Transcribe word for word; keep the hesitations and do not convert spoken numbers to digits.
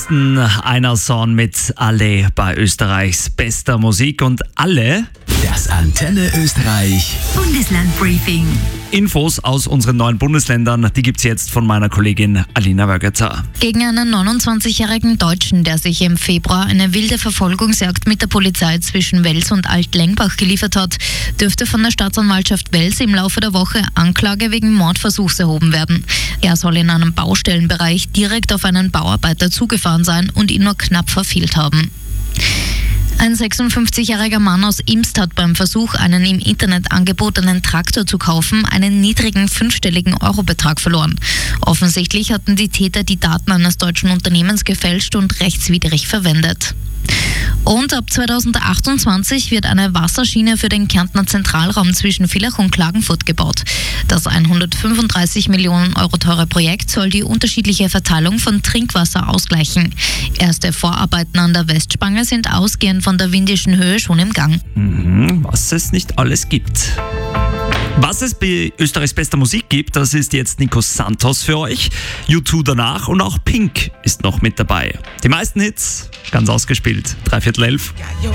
Pfingsten einer Song mit Alle bei Österreichs bester Musik und Alle. Das Antenne Österreich Bundeslandbriefing. Infos aus unseren neuen Bundesländern, die gibt's jetzt von meiner Kollegin Alina Wögerzer. Gegen einen neunundzwanzigjährigen Deutschen, der sich im Februar eine wilde Verfolgungsjagd mit der Polizei zwischen Wels und Alt-Lengbach geliefert hat, dürfte von der Staatsanwaltschaft Wels im Laufe der Woche Anklage wegen Mordversuchs erhoben werden. Er soll in einem Baustellenbereich direkt auf einen Bauarbeiter zugefahren sein und ihn nur knapp verfehlt haben. Ein sechsundfünfzigjähriger Mann aus Imst hat beim Versuch, einen im Internet angebotenen Traktor zu kaufen, einen niedrigen fünfstelligen Eurobetrag verloren. Offensichtlich hatten die Täter die Daten eines deutschen Unternehmens gefälscht und rechtswidrig verwendet. Und ab zweitausendachtundzwanzig wird eine Wasserschiene für den Kärntner Zentralraum zwischen Villach und Klagenfurt gebaut. Das hundertfünfunddreißig Millionen Euro teure Projekt soll die unterschiedliche Verteilung von Trinkwasser ausgleichen. Erste Vorarbeiten an der Westspange sind ausgehend von der Windischen Höhe schon im Gang. Mhm, was es nicht alles gibt. Was es bei Österreichs bester Musik gibt, das ist jetzt Nico Santos für euch. U zwei danach und auch Pink ist noch mit dabei. Die meisten Hits ganz ausgespielt. Dreiviertel elf.